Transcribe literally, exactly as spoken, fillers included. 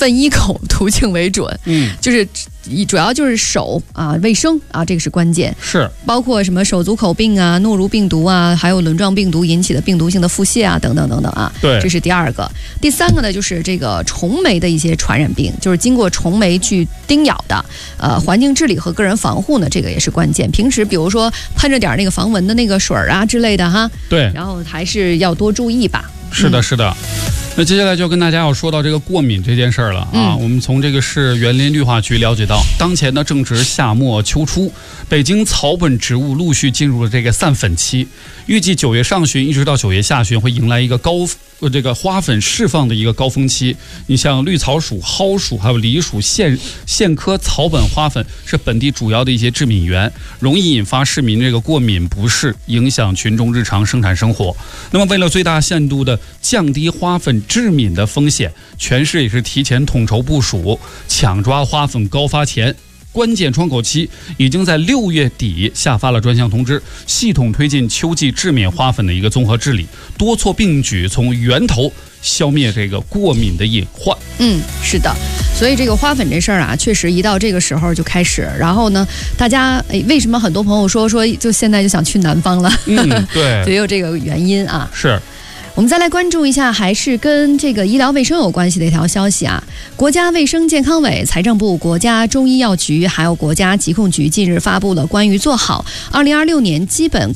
粪一口途径为准， 嗯， 就是以主要就是手啊卫生啊，这个是关键， 是包括什么手足口病啊、诺如病毒啊，还有轮状病毒引起的病毒性的腹泻啊，等等等等啊。 对， 这是第二个。第三个呢，就是这个虫媒的一些传染病，就是经过虫媒去叮咬的，呃，环境治理和个人防护呢，这个也是关键。平时比如说喷着点那个防蚊的那个水啊之类的哈， 对， 然后还是要多注意吧。 是的，是的。嗯，那接下来就跟大家要说到这个过敏这件事儿了啊。嗯、我们从这个市园林绿化局了解到，当前呢正值夏末秋初，北京草本植物陆续进入了这个散粉期，预计九月上旬一直到九月下旬会迎来一个高呃这个花粉释放的一个高峰期。你像绿草属、蒿属还有梨属苋苋科草本花粉是本地主要的一些致敏源，容易引发市民这个过敏不适，影响群众日常生产生活。那么为了最大限度的降低花粉致敏的风险，全市也是提前统筹部署，抢抓花粉高发前关键窗口期，已经在六月底下发了专项通知，系统推进秋季致敏花粉的一个综合治理，多措并举，从源头消灭这个过敏的隐患。 嗯，是的。所以这个花粉这事儿啊，确实一到这个时候就开始。然后呢，大家诶，为什么很多朋友说说就现在就想去南方了？ 嗯，对， 也有这个原因啊。 是。 我们再来关注一下，还是跟这个医疗卫生有关系的一条消息啊。国家卫生健康委、财政部、国家中医药局还有国家疾控局近日发布了关于做好二零二六年基本